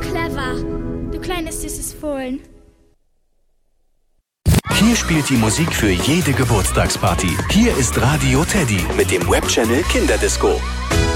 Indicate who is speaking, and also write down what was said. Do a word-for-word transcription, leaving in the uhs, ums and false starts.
Speaker 1: clever, du kleines süßes Fohlen.
Speaker 2: Hier spielt die Musik für jede Geburtstagsparty. Hier ist Radio Teddy mit dem Webchannel Kinderdisco.